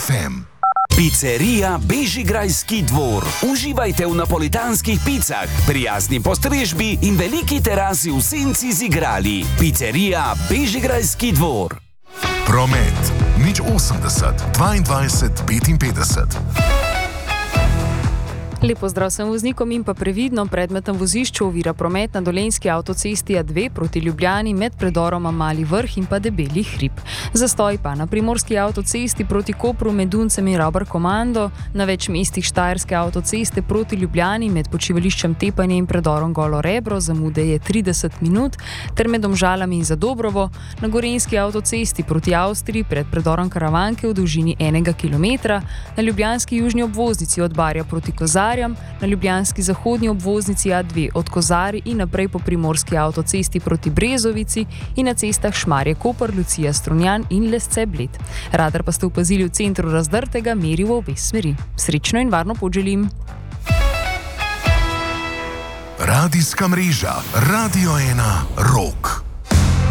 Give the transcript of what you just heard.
FM. Pizzeria Bežigrajski dvor. Uživajte v napolitanskih picah, prijazni postrežbi in veliki terasi v senci z igrali. Pizzeria Bežigrajski dvor. Promet 080 22 55. Lepo zdrav vsem voznikom in pa previdno, predmetnem vozišču ovira promet na Dolenjski avtocesti A2 proti Ljubljani med predoroma Mali Vrh in pa Debeli hrib. Zastoj pa na Primorski avtocesti proti Kopru med Duncem in Robar Komando, na več mestih Štajerske avtoceste proti Ljubljani med počivališčem Tepanje in predorom Golo Rebro, zamude je 30 minut, ter med Domžalami in Zadobrovo, na Gorenjski avtocesti proti Avstriji pred predorom Karavanke v dolžini 1 kilometra, na ljubljanski južni obvoznici od Barja proti Kozarjem, na ljubljanski zahodni obvoznici A2 od Kozarij in naprej po Primorski avtocesti proti Brezovici in na cestah Šmarje-Koper, Lucija Strunjan in Lesce-Bled. Radar pa ste opazili v centru Razdrtega, meri v obe smeri. Srečno in varno pot želim. Radijska mreža Radio 1 Rog.